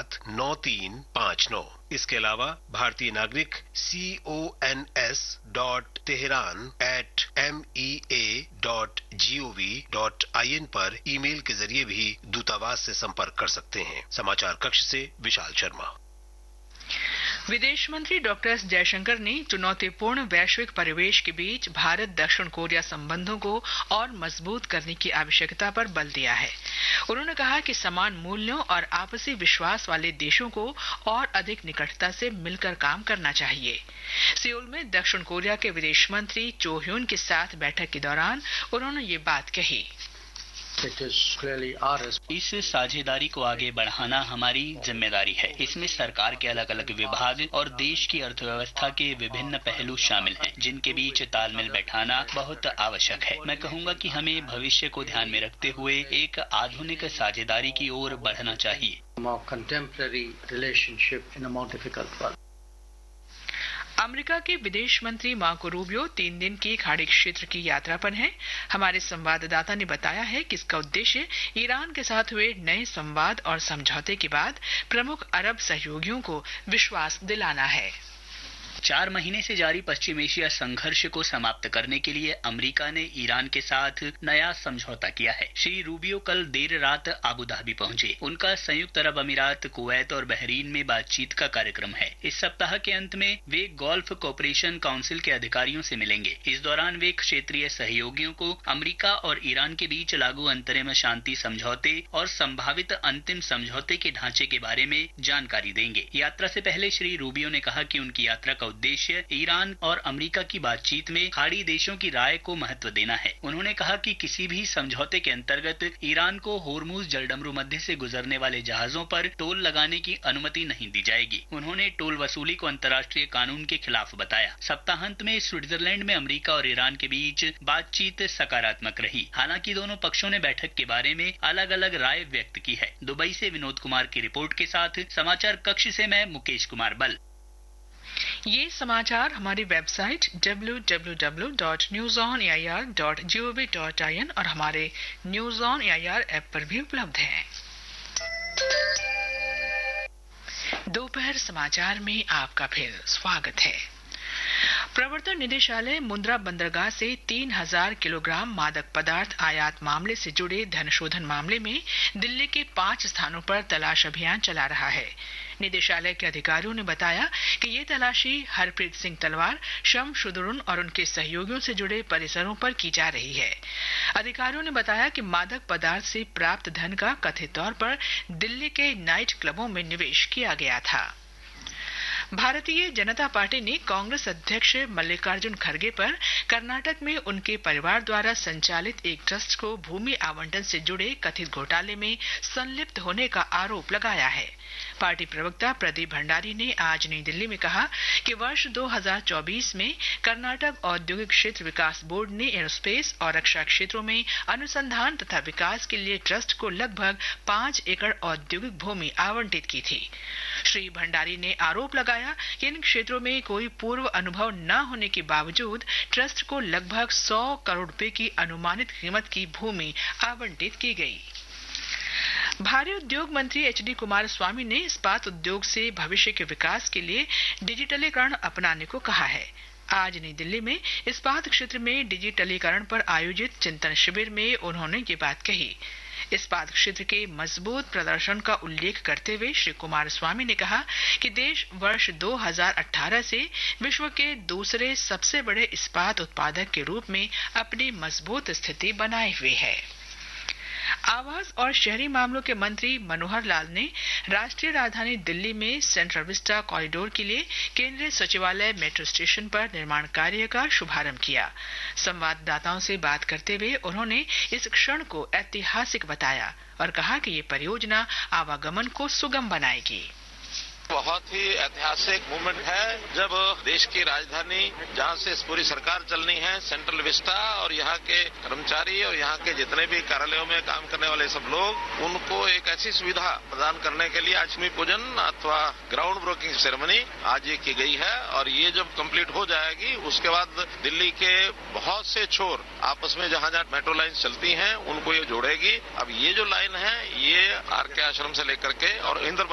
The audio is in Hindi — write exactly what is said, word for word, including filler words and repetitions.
सात नौ तीन पाँच नौ। इसके अलावा भारतीय नागरिक सी O N S dot Tehran eight M E A dot G O V dot I N पर ईमेल के जरिए भी दूतावास से संपर्क कर सकते हैं। समाचार कक्ष से विशाल शर्मा। विदेश मंत्री डॉक्टर एस जयशंकर ने चुनौतीपूर्ण वैश्विक परिवेश के बीच भारत दक्षिण कोरिया संबंधों को और मजबूत करने की आवश्यकता पर बल दिया है। उन्होंने कहा कि समान मूल्यों और आपसी विश्वास वाले देशों को और अधिक निकटता से मिलकर काम करना चाहिए। सियोल में दक्षिण कोरिया के विदेश मंत्री चो ह्यून के साथ बैठक के दौरान उन्होंने ये बात कही। इस साझेदारी को आगे बढ़ाना हमारी जिम्मेदारी है। इसमें सरकार के अलग अलग विभाग और देश की अर्थव्यवस्था के विभिन्न पहलू शामिल हैं, जिनके बीच तालमेल बैठाना बहुत आवश्यक है। मैं कहूँगा कि हमें भविष्य को ध्यान में रखते हुए एक आधुनिक साझेदारी की ओर बढ़ना चाहिए। अमेरिका के विदेश मंत्री मार्को रूबियो तीन दिन की खाड़ी क्षेत्र की यात्रा पर हैं। हमारे संवाददाता ने बताया है कि इसका उद्देश्य ईरान के साथ हुए नए संवाद और समझौते के बाद प्रमुख अरब सहयोगियों को विश्वास दिलाना है। चार महीने से जारी पश्चिम एशिया संघर्ष को समाप्त करने के लिए अमेरिका ने ईरान के साथ नया समझौता किया है। श्री रूबियो कल देर रात आबू धाबी पहुंचे। उनका संयुक्त अरब अमीरात, कुवैत और बहरीन में बातचीत का कार्यक्रम है। इस सप्ताह के अंत में वे गल्फ कोऑपरेशन काउंसिल के अधिकारियों से मिलेंगे। इस दौरान वे क्षेत्रीय सहयोगियों को अमेरिका और ईरान के बीच लागू अंतरिम शांति समझौते और संभावित अंतिम समझौते के ढांचे के बारे में जानकारी देंगे। यात्रा से पहले श्री रूबियो ने कहा कि उनकी यात्रा का उद्देश्य ईरान और अमेरिका की बातचीत में खाड़ी देशों की राय को महत्व देना है। उन्होंने कहा कि किसी भी समझौते के अंतर्गत ईरान को होर्मुज जलडमरू मध्य से गुजरने वाले जहाजों पर टोल लगाने की अनुमति नहीं दी जाएगी। उन्होंने टोल वसूली को अंतर्राष्ट्रीय कानून के खिलाफ बताया। सप्ताहांत में स्विट्जरलैंड में अमेरिका और ईरान के बीच बातचीत सकारात्मक रही। हालांकि दोनों पक्षों ने बैठक के बारे में अलग अलग राय व्यक्त की है। दुबई से विनोद कुमार की रिपोर्ट के साथ समाचार कक्ष से मैं मुकेश कुमार बल। ये समाचार हमारी website W W W dot news on A I R dot G O V dot I N और हमारे news on A I R app पर भी उपलब्ध हैं। दोपहर समाचार में आपका फिर स्वागत है। प्रवर्तन निदेशालय मुंद्रा बंदरगाह से तीन हजार किलोग्राम मादक पदार्थ आयात मामले से जुड़े धनशोधन मामले में दिल्ली के पांच स्थानों पर तलाश अभियान चला रहा है। निदेशालय के अधिकारियों ने बताया कि ये तलाशी हरप्रीत सिंह तलवार, शम शुदरुन और उनके सहयोगियों से जुड़े परिसरों पर की जा रही है। अधिकारियों ने बताया कि मादक पदार्थ से प्राप्त धन का कथित तौर पर दिल्ली के नाइट क्लबों में निवेश किया गया था। भारतीय जनता पार्टी ने कांग्रेस अध्यक्ष मल्लिकार्जुन खड़गे पर कर्नाटक में उनके परिवार द्वारा संचालित एक ट्रस्ट को भूमि आवंटन से जुड़े कथित घोटाले में संलिप्त होने का आरोप लगाया है। पार्टी प्रवक्ता प्रदीप भंडारी ने आज नई दिल्ली में कहा कि वर्ष दो हजार चौबीस में कर्नाटक औद्योगिक क्षेत्र विकास बोर्ड ने एरोस्पेस और रक्षा क्षेत्रों में अनुसंधान तथा विकास के लिए ट्रस्ट को लगभग पांच एकड़ औद्योगिक भूमि आवंटित की थी। श्री भंडारी ने आरोप लगाया कि इन क्षेत्रों में कोई पूर्व अनुभव न होने के बावजूद ट्रस्ट को लगभग सौ करोड़ रुपए की अनुमानित कीमत की भूमि आवंटित की गई। भारी उद्योग मंत्री एच डी कुमार स्वामी ने इस्पात उद्योग से भविष्य के विकास के लिए डिजिटलीकरण अपनाने को कहा है। आज नई दिल्ली में इस्पात क्षेत्र में डिजिटलीकरण पर आयोजित चिंतन शिविर में उन्होंने ये बात कही। इस्पात क्षेत्र के मजबूत प्रदर्शन का उल्लेख करते हुए श्री कुमार स्वामी ने कहा कि देश वर्ष दो हजार अठारह से विश्व के दूसरे सबसे बड़े इस्पात उत्पादक के रूप में अपनी मजबूत स्थिति बनाए हुए है। आवास और शहरी मामलों के मंत्री मनोहर लाल ने राष्ट्रीय राजधानी दिल्ली में सेंट्रल विस्टा कॉरिडोर के लिए केंद्रीय सचिवालय मेट्रो स्टेशन पर निर्माण कार्य का शुभारंभ किया। संवाददाताओं से बात करते हुए उन्होंने इस क्षण को ऐतिहासिक बताया और कहा कि ये परियोजना आवागमन को सुगम बनाएगी। बहुत ही ऐतिहासिक मूवमेंट है जब देश की राजधानी जहां से पूरी सरकार चलनी है, सेंट्रल विस्टा, और यहाँ के कर्मचारी और यहाँ के जितने भी कार्यालयों में काम करने वाले सब लोग, उनको एक ऐसी सुविधा प्रदान करने के लिए आज भूमि पूजन अथवा ग्राउंड ब्रेकिंग सेरेमनी आज ये की गई है। और ये जब कंप्लीट हो जाएगी उसके बाद दिल्ली के बहुत से छोर आपस में जहां जहां मेट्रो लाइन चलती हैं उनको ये जोड़ेगी। अब ये जो लाइन है ये आर के आश्रम से लेकर के और इंद्र